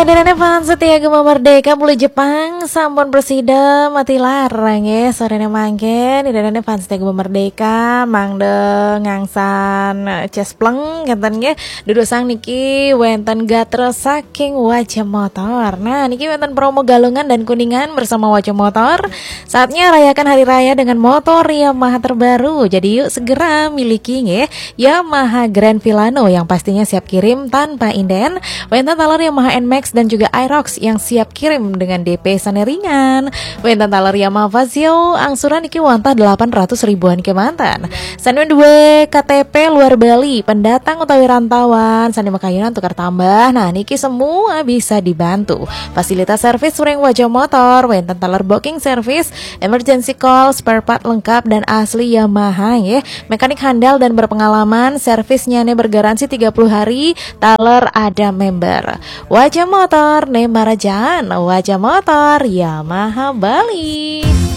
Hadirane fans setia Gema Merdeka Bulu Jepang sampun presida mati larang ya sorene mangken hadirane fans setia Gema Merdeka mangde ngangsan cespleng ngenten nggih dudu sang niki wenten gatra saking Wajah Motor. Nah niki wenten promo galungan dan kuningan bersama Wajah Motor. Saatnya rayakan hari raya dengan motor Yamaha terbaru. Jadi yuk segera miliki nggih Yamaha Grand Villano yang pastinya siap kirim tanpa inden. Wenten taler Yamaha NMAX dan juga Aerox yang siap kirim dengan DP sana ringan. Wenten taler Yamaha Fazio angsuran iki wantah 800 ribuan kemantan. Sanwen 2 KTP luar Bali, pendatang utawi rantauan, sandi makayunan tukar tambah. Nah niki semua bisa dibantu. Fasilitas servis sureng Wajah Motor, wenten taler booking service, emergency call, spare part lengkap dan asli Yamaha ya. Mekanik handal dan berpengalaman, servisnya nih bergaransi 30 hari, taler ada member. Wajah Motor, Nemarajan, Wajah Motor, Yamaha Bali.